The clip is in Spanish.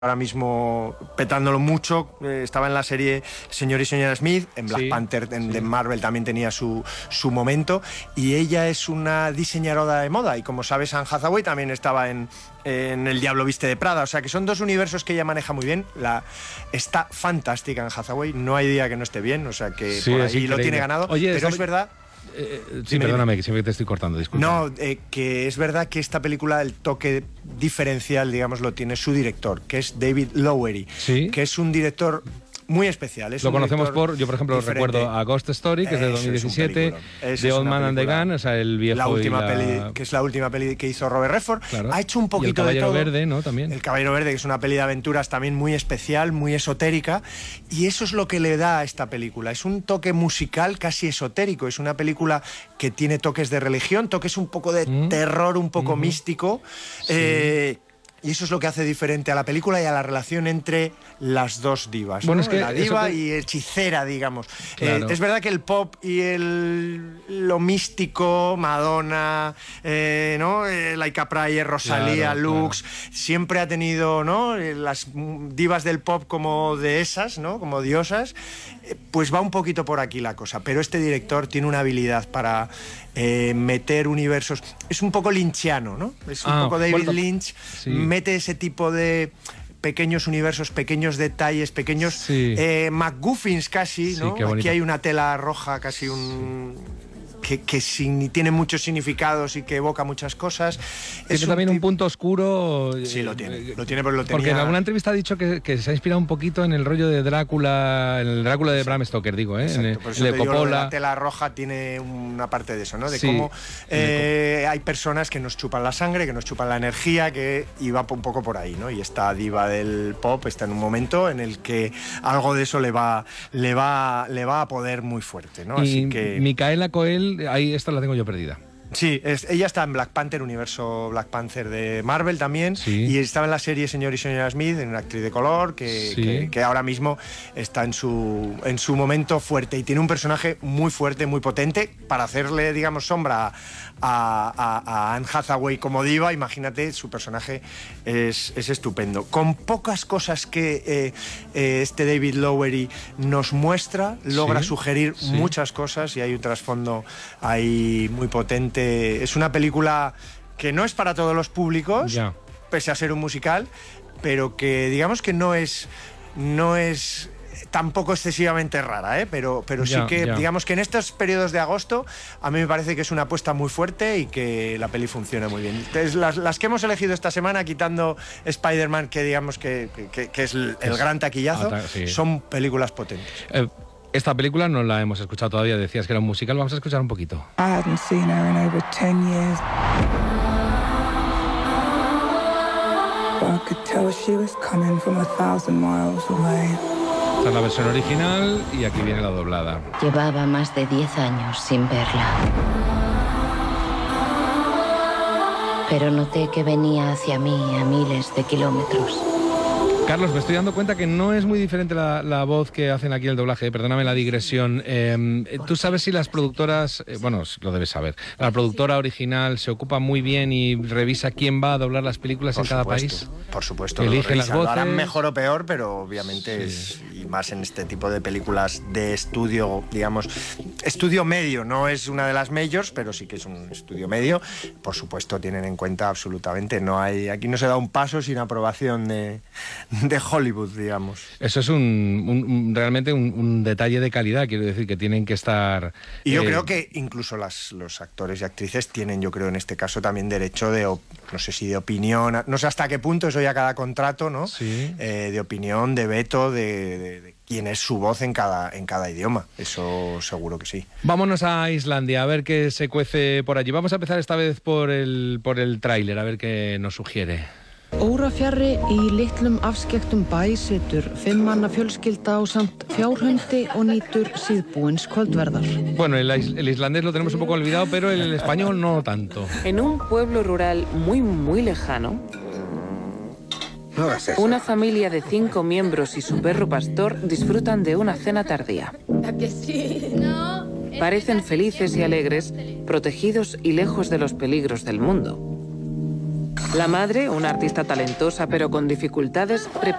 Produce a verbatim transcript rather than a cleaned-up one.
ahora mismo petándolo mucho, eh, estaba en la serie Señor y Señora Smith, en Black sí, Panther, en, sí. de Marvel también tenía su, su momento, y ella es una diseñadora de moda, y como sabes, Anne Hathaway también estaba en, en El Diablo Viste de Prada, o sea que son dos universos que ella maneja muy bien. La, está fantástica Anne Hathaway, no hay día que no esté bien, o sea que sí, por ahí lo tiene ganado. Oye, pero es verdad... Eh, sí, dime, perdóname, dime. Que siempre te estoy cortando, disculpa. No, eh, que es verdad que esta película, el toque diferencial, digamos, lo tiene su director, que es David Lowery, ¿sí? Que es un director muy especial. Es lo conocemos por, yo por ejemplo diferente. recuerdo a Ghost Story, que es de dos mil diecisiete, es The Old Man and the Gun, o sea, el viejo la última y la... peli, que es la última peli que hizo Robert Redford. Claro. Ha hecho un poquito de todo. El Caballero Verde, ¿no? También. El Caballero Verde, que es una peli de aventuras también muy especial, muy esotérica, y eso es lo que le da a esta película. Es un toque musical casi esotérico, es una película que tiene toques de religión, toques un poco de mm. terror, un poco mm-hmm. místico. Sí. Eh, Y eso es lo que hace diferente a la película y a la relación entre las dos divas. Bueno, ¿no? es que la diva te... y hechicera, digamos. Claro. Eh, es verdad que el pop y el, lo místico, Madonna, eh, ¿no? eh, Laika Pryor, Rosalía, claro, Lux, claro. siempre ha tenido, ¿no? las divas del pop como dehesas, ¿no? Como diosas. Eh, pues va un poquito por aquí la cosa. Pero este director tiene una habilidad para eh, meter universos. Es un poco lynchiano, ¿no? Es un ah, poco David bueno, Lynch. Sí. Mete ese tipo de pequeños universos, pequeños detalles, pequeños sí. eh, MacGuffins casi, sí, ¿no? Aquí hay una tela roja, casi un... Sí. que, que sin, tiene muchos significados y que evoca muchas cosas. Tiene es un también un punto oscuro. Sí, lo tiene, lo tiene, pero lo tenía... Porque en alguna entrevista ha dicho que, que se ha inspirado un poquito en el rollo de Drácula, en el Drácula de Bram Stoker, digo, ¿eh? Exacto, en el, por eso el de Coppola. Digo, la tela roja tiene una parte de eso, ¿no? De sí, cómo eh, hay personas que nos chupan la sangre, que nos chupan la energía, que iba un poco por ahí, ¿no? Y esta diva del pop está en un momento en el que algo de eso le va, le va, le va a poder muy fuerte, ¿no? Así y que... Micaela Coel, ahí esta la tengo yo perdida. Sí, es, ella está en Black Panther, universo Black Panther de Marvel también, sí. y estaba en la serie Señor y Señora Smith, en una actriz de color que, sí. que, que ahora mismo está en su, en su momento fuerte y tiene un personaje muy fuerte, muy potente para hacerle, digamos, sombra a, a, a Anne Hathaway como diva. Imagínate, su personaje es, es estupendo. Con pocas cosas que eh, eh, este David Lowery nos muestra, logra sí. sugerir sí. muchas cosas y hay un trasfondo ahí muy potente. Es una película que no es para todos los públicos, ya. pese a ser un musical, pero que digamos que no es, no es tampoco excesivamente rara, ¿eh? pero, pero ya, sí que ya. digamos que en estos periodos de agosto a mí me parece que es una apuesta muy fuerte y que la peli funciona muy bien. Entonces, las, las que hemos elegido esta semana, quitando Spider-Man, que digamos que, que, que es el, el gran taquillazo, ah, sí. son películas potentes. Eh, Esta película no la hemos escuchado todavía, decías que era un musical, vamos a escuchar un poquito. I hadn't seen her in over ten years. But I could tell she was coming from a thousand miles away. Esta es la versión original y aquí viene la doblada. Llevaba más de diez años sin verla. Pero noté que venía hacia mí a miles de kilómetros. Carlos, me estoy dando cuenta que no es muy diferente la, la voz que hacen aquí en el doblaje, perdóname la digresión. Eh, ¿Tú sabes si las productoras, eh, bueno, lo debes saber, la productora original se ocupa muy bien y revisa quién va a doblar las películas por en cada supuesto, país? Por supuesto, elige las voces. Lo harán mejor o peor, pero obviamente sí. es, y más en este tipo de películas de estudio, digamos, estudio medio, no es una de las majors, pero sí que es un estudio medio. Por supuesto, tienen en cuenta absolutamente, no hay, aquí no se da un paso sin aprobación de... de Hollywood, digamos. Eso es un, un, un realmente un, un detalle de calidad, quiero decir, que tienen que estar... Y yo eh... creo que incluso las, los actores y actrices tienen, yo creo, en este caso también derecho de, no sé si de opinión, no sé hasta qué punto, eso ya cada contrato, ¿no? Sí. Eh, de opinión, de veto, de, de, de quién es su voz en cada, en cada idioma. Eso seguro que sí. Vámonos a Islandia, a ver qué se cuece por allí. Vamos a empezar esta vez por el, por el tráiler, a ver qué nos sugiere. Órafjarri í litlum afskekktum bæ situr fimm manna fjölskylda ásamt fjárhundi og nýtur síðbúins kvöldverðar. Bueno, el, el islandés lo tenemos un poco olvidado, pero el español no tanto. En un pueblo rural muy, muy lejano, no hagas eso. Una familia de cinco miembros y su perro pastor disfrutan de una cena tardía. Parecen felices y alegres, protegidos y lejos de los peligros del mundo. La madre, una artista talentosa pero con dificultades, prepara